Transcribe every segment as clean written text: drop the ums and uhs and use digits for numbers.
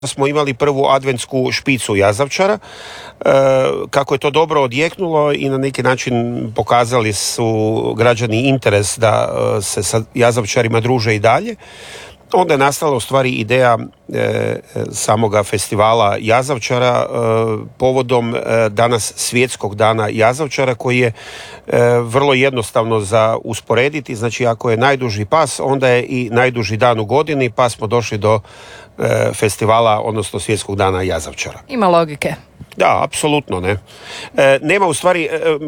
smo imali prvu adventsku špicu jazavčara, kako je to dobro odjeknulo i na neki način pokazali su građani interes da se sa jazavčarima druže i dalje. Onda je nastala u stvari ideja samoga festivala jazavčara povodom danas svjetskog dana jazavčara, koji je vrlo jednostavno za usporediti. Znači, ako je najduži pas, onda je i najduži dan u godini, pa smo došli do festivala, odnosno svjetskog dana jazavčara. Ima logike. Da, apsolutno ne. Nema u stvari,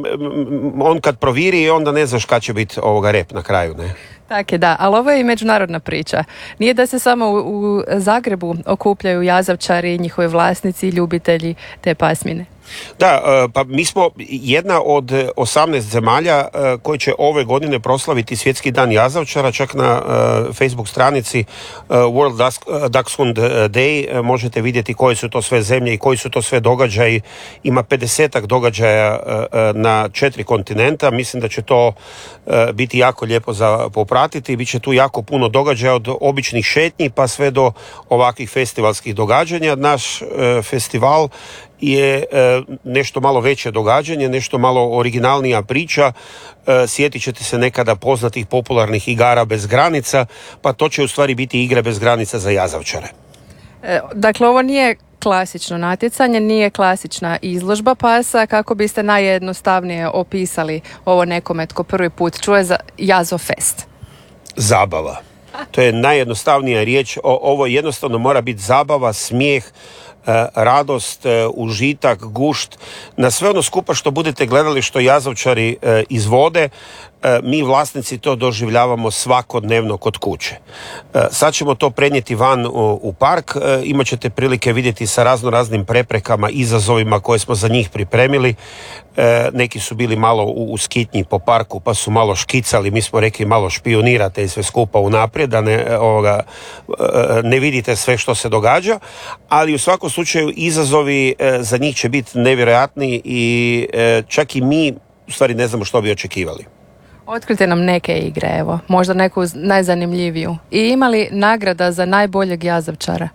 on kad proviri, onda ne znaš kad će biti rep na kraju, ne? Tako je, da, ali ovo je i međunarodna priča. Nije da se samo u Zagrebu okupljaju jazavčari, njihovi vlasnici i ljubitelji te pasmine. Da, pa mi smo jedna od 18 zemalja koji će ove godine proslaviti svjetski dan jazavčara. Čak na Facebook stranici World Dachshund Day možete vidjeti koje su to sve zemlje i koji su to sve događaji. Ima 50-ak događaja na 4 kontinenta. Mislim da će to biti jako lijepo za popratiti. Biće tu jako puno događaja, od običnih šetnji pa sve do ovakvih festivalskih događanja. Naš festival je nešto malo veće događanje, nešto malo originalnija priča. Sjetit ćete se nekada poznatih popularnih igara bez granica, pa to će u stvari biti igre bez granica za jazavčare. Dakle, ovo nije klasično natjecanje, nije klasična izložba pasa. Kako biste najjednostavnije opisali ovo nekome tko prvi put čuje za Jazofest? Zabava. To je najjednostavnija riječ. Ovo jednostavno mora biti zabava, smijeh, radost, užitak, gušt, na sve ono skupa što budete gledali, što jazavčari izvode. Mi vlasnici to doživljavamo svakodnevno kod kuće. Sad ćemo to prenijeti van u park. Imat ćete prilike vidjeti sa raznim preprekama, izazovima koje smo za njih pripremili. Neki su bili malo u skitnji po parku, pa su malo škicali. Mi smo rekli malo špionirate i sve skupa unaprijed, da ne vidite sve što se događa. Ali u svakom slučaju izazovi za njih će biti nevjerojatni i čak i mi u stvari ne znamo što bi očekivali. Otkrite nam neke igre, evo, možda neku najzanimljiviju. I ima li nagrada za najboljeg jazavčara?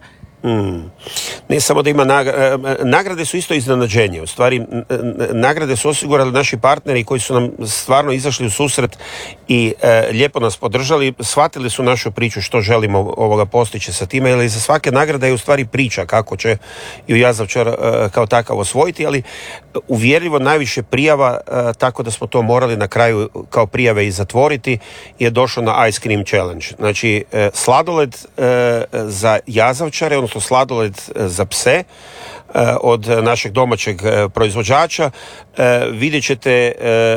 Ne samo da ima nagrade su isto iznenađenje. U stvari, nagrade su osigurali naši partneri koji su nam stvarno izašli u susret i lijepo nas podržali. Shvatili su našu priču, što želimo postići sa time, jer za svake nagrade je u stvari priča kako će ju jazavčar kao takav osvojiti, ali uvjerljivo najviše prijava, tako da smo to morali na kraju kao prijave i zatvoriti, je došlo na Ice Cream Challenge. Znači, sladoled za jazavčare, odnosno sladoled za pse od našeg domaćeg proizvođača. Vidjet ćete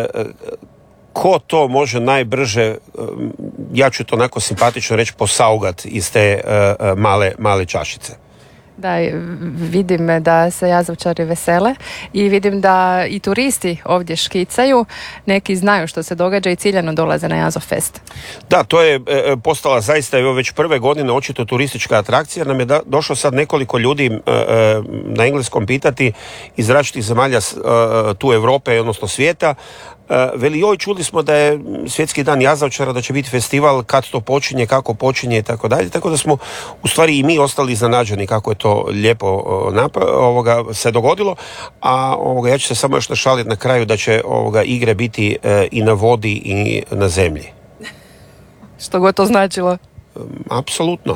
ko to može najbrže, ja ću to onako simpatično reći, posaugat iz te male čašice. Da, vidim da se jazavčari vesele i vidim da i turisti ovdje škicaju. Neki znaju što se događa i ciljano dolaze na Jazofest. Da, to je postala zaista već prve godine očito turistička atrakcija. Nam je došlo sad nekoliko ljudi na engleskom pitati iz različitih zemalja tu Europe, odnosno svijeta. Veli, joj, čuli smo da je svjetski dan jazavčara, da će biti festival, kad to počinje, kako počinje i tako dalje. Tako da smo u stvari i mi ostali iznenađeni kako je to lijepo se dogodilo. A ja ću se samo još našaliti na kraju da će igre biti i na vodi i na zemlji. Što god to značilo? Apsolutno.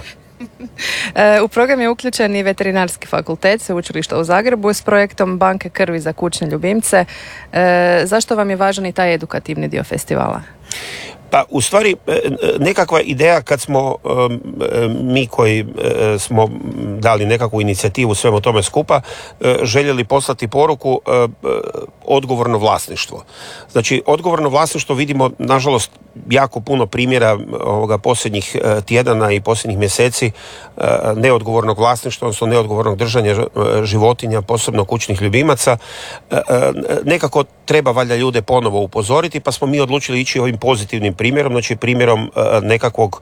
U program je uključen i Veterinarski fakultet Sveučilišta u Zagrebu s projektom Banke krvi za kućne ljubimce. Zašto vam je važan i taj edukativni dio festivala? Pa u stvari nekakva ideja kad smo mi koji smo dali nekakvu inicijativu svemu tome skupa željeli poslati poruku odgovorno vlasništvo. Znači, odgovorno vlasništvo vidimo nažalost jako puno primjera posljednjih tjedana i posljednjih mjeseci neodgovornog vlasništva, odnosno neodgovornog držanja životinja, posebno kućnih ljubimaca. Nekako treba valjda ljude ponovo upozoriti, pa smo mi odlučili ići ovim pozitivnim primjerom, znači primjerom nekakvog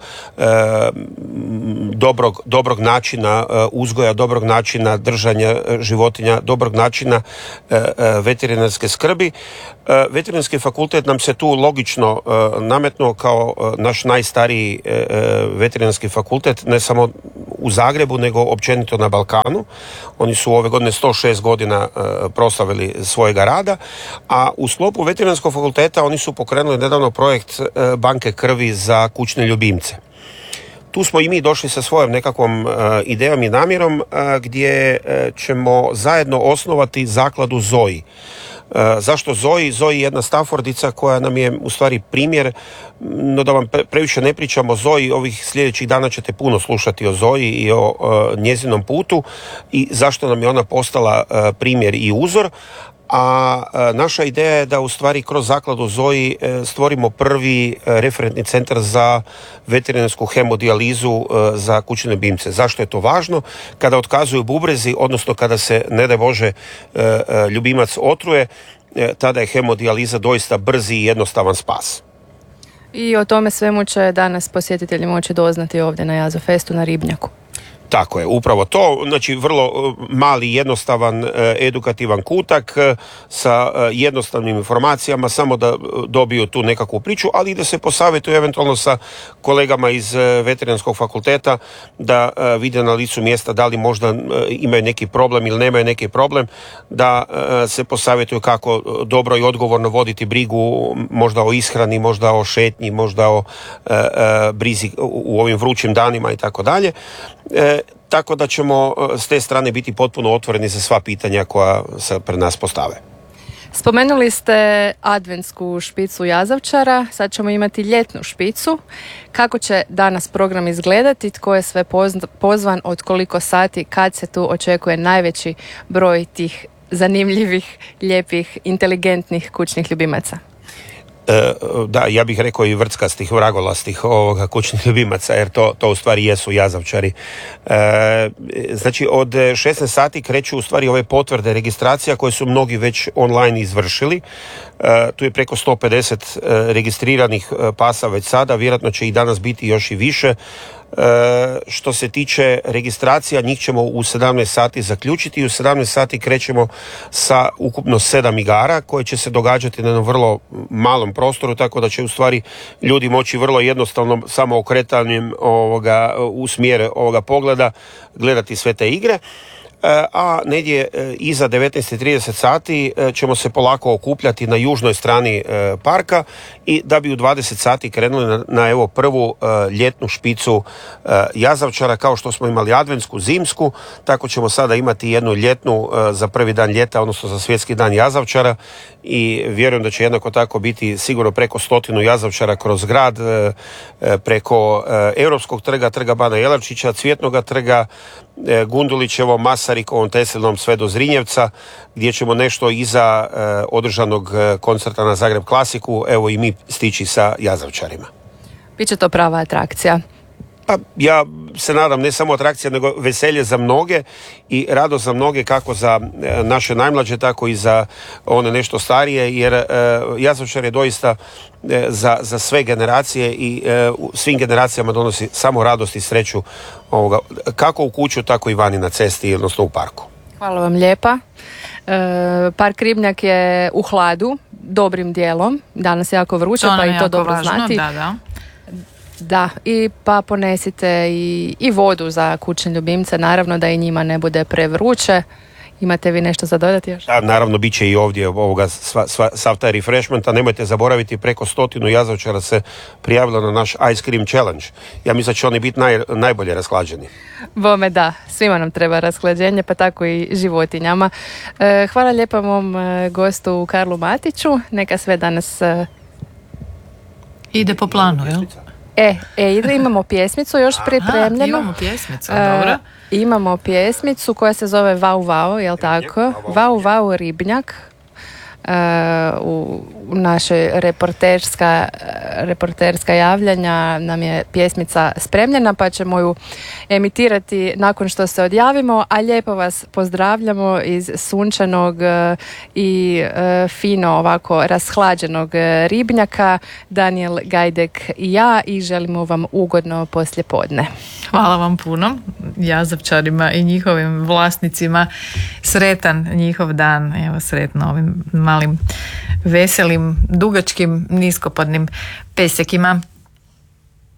dobrog načina uzgoja, dobrog načina držanja životinja, dobrog načina veterinarske skrbi. Veterinarski fakultet nam se tu logično nametnuo kao naš najstariji veterinarski fakultet, ne samo u Zagrebu, nego općenito na Balkanu. Oni su ove godine 106 godina proslavili svojega rada, a u sklopu veterinarskog fakulteta oni su pokrenuli nedavno projekt banke krvi za kućne ljubimce. Tu smo i mi došli sa svojom nekakvom idejom i namjerom gdje ćemo zajedno osnovati zakladu Zoji. Zašto Zoji? Zoji je jedna Staffordica koja nam je u stvari primjer, no da vam previše ne pričamo o Zoji, ovih sljedećih dana ćete puno slušati o Zoji i o njezinom putu i zašto nam je ona postala primjer i uzor. A naša ideja je da u stvari kroz zakladu Zoji stvorimo prvi referentni centar za veterinarsku hemodijalizu za kućne ljubimce. Zašto je to važno? Kada otkazuju bubrezi, odnosno kada se, ne daj Bože, ljubimac otruje, tada je hemodijaliza doista brzi i jednostavan spas. I o tome svemu će danas posjetitelji moći doznati ovdje na Jazofestu na Ribnjaku. Tako je, upravo to, znači vrlo mali, jednostavan, edukativan kutak sa jednostavnim informacijama, samo da dobiju tu nekakvu priču, ali i da se posavjetuju eventualno sa kolegama iz veterinarskog fakulteta, da vide na licu mjesta da li možda imaju neki problem ili nemaju neki problem, da se posavjetuju kako dobro i odgovorno voditi brigu, možda o ishrani, možda o šetnji, možda o brizi u ovim vrućim danima i tako dalje. Tako da ćemo s te strane biti potpuno otvoreni za sva pitanja koja se pred nas postave. Spomenuli ste adventsku špicu Jazavčara, sad ćemo imati ljetnu špicu. Kako će danas program izgledati, tko je sve pozvan, od koliko sati, kad se tu očekuje najveći broj tih zanimljivih, lijepih, inteligentnih kućnih ljubimaca? Da, ja bih rekao i vrckastih, vragolastih kućnih ljubimaca, jer to u stvari jesu Jazavčari. Znači, od 16 sati kreću u stvari ove potvrde registracija koje su mnogi već online izvršili. Tu je preko 150 registriranih pasa već sada, vjerojatno će i danas biti još i više. Što se tiče registracija, njih ćemo u 17 sati zaključiti i u 17 sati krećemo sa ukupno 7 igara koje će se događati na jednom vrlo malom prostoru, tako da će u stvari ljudi moći vrlo jednostavno samo okretanjem u smjer ovoga pogleda gledati sve te igre. A negdje iza 19:30 sati ćemo se polako okupljati na južnoj strani parka i da bi u 20 sati krenuli na evo prvu ljetnu špicu Jazavčara. Kao što smo imali adventsku, zimsku, tako ćemo sada imati jednu ljetnu za prvi dan ljeta, odnosno za svjetski dan Jazavčara, i vjerujem da će jednako tako biti sigurno preko 100 Jazavčara kroz grad, preko Europskog trga, trga Bana Jelačića, Cvjetnoga trga, Gundulićevom, Masarikovom, Teslinom sve do Zrinjevca, gdje ćemo nešto iza održanog koncerta na Zagreb Klasiku, evo i mi stići sa Jazavčarima. Biće to prava atrakcija. Pa ja se nadam, ne samo atrakcija, nego veselje za mnoge i radost za mnoge, kako za naše najmlađe, tako i za one nešto starije, jer Jazavčar je doista za sve generacije i svim generacijama donosi samo radost i sreću, kako u kuću, tako i vani na cesti, odnosno u parku. Hvala vam lijepa. Park Ribnjak je u hladu, dobrim dijelom. Danas je jako vruće, pa i to dobro važno znati. Da, i pa ponesite i vodu za kućne ljubimce, naravno da i njima ne bude prevruće. Imate vi nešto za dodati još? Da, naravno, bit će i ovdje sav taj refreshment, a nemojte zaboraviti, preko 100 Jazavčara se prijavilo na naš Ice Cream Challenge. Ja mislim da će oni biti najbolje rasklađeni. Bome da, svima nam treba rasklađenje, pa tako i životinjama. Hvala lijepa mom gostu Karlu Matiću, neka sve danas ide po planu, jel? Imamo pjesmicu još pripremljenu. Imamo pjesmicu, dobro. Imamo pjesmicu koja se zove Vau Vau, jel tako? Vau Vau Ribnjak. U našoj reporterska javljanja nam je pjesmica spremljena, pa ćemo ju emitirati nakon što se odjavimo, a lijepo vas pozdravljamo iz sunčanog i fino ovako rashlađenog Ribnjaka, Danijel Gajdek i ja, i želimo vam ugodno poslijepodne. Hvala vam puno. jazavčarima i njihovim vlasnicima sretan njihov dan. Evo, sretno ovim malim, veselim, dugačkim, niskopadnim pesekima.